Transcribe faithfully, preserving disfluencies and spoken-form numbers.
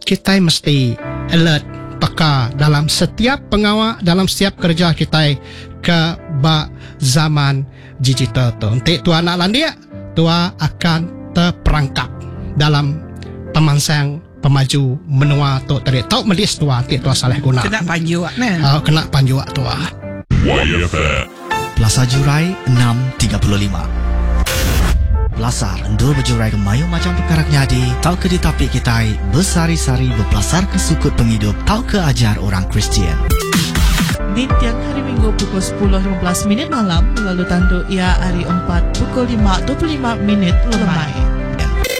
kita mesti alert peka dalam setiap pengawal, dalam setiap kerja kita ke ba zaman digital tu. Untuk tua nak landia, tua akan terperangkap dalam pemansang pemaju menua tu tadi. Tahu melis tua, ti tua salah guna. Kena panju wak nah. Uh, kena panju wak tua. Y F M Plaza Jurai enam tiga puluh lima. Belasar endul berjurai ke mayu macam perkara nyadi. Tahu ke di tapik kita bersari-sari berpelasar ke sukut penghidup. Tahu ke ajar orang Kristian. Di tiang hari Minggu pukul sepuluh lima belas minit malam, lalu tandu ia hari empat pukul lima dua puluh lima minit lemai.